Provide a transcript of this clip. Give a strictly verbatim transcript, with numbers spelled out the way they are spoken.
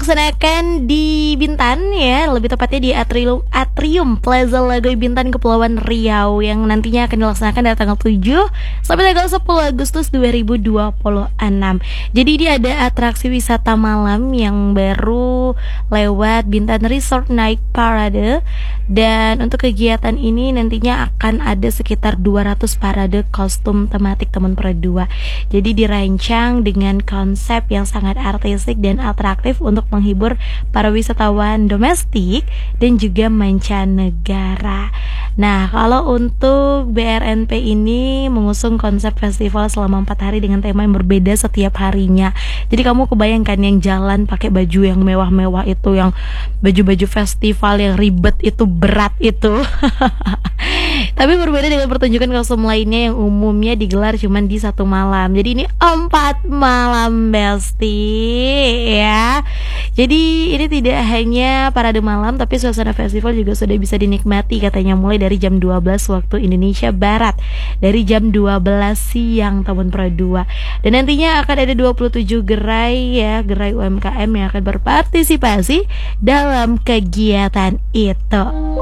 dilaksanakan di Bintan ya, lebih tepatnya di Atrium, Atrium Plaza Lagoy Bintan, Kepulauan Riau, yang nantinya akan dilaksanakan dari tanggal tujuh sampai tanggal sepuluh Agustus dua ribu dua puluh enam. Jadi dia ada atraksi wisata malam yang baru lewat Bintan Resort Night Parade, dan untuk kegiatan ini nantinya akan ada sekitar dua ratus parade kostum tematik teman Pro dua. Jadi dirancang dengan konsep yang sangat artistik dan atraktif untuk menghibur para wisatawan domestik dan juga mancanegara. Nah, kalau untuk B R N P ini mengusung konsep festival selama empat hari dengan tema yang berbeda setiap harinya. Jadi kamu kebayangkan yang jalan pakai baju yang mewah-mewah itu, yang baju-baju festival yang ribet itu, berat itu. Tapi berbeda dengan pertunjukan kostum lainnya yang umumnya digelar cuma di satu malam. Jadi ini empat malam, Besti ya. Jadi ini tidak hanya parade malam, tapi suasana festival juga sudah bisa dinikmati katanya mulai dari jam dua belas waktu Indonesia Barat, dari jam dua belas siang tahun Pro dua. Dan nantinya akan ada dua puluh tujuh gerai ya, gerai U M K M yang akan berpartisipasi dalam kegiatan itu.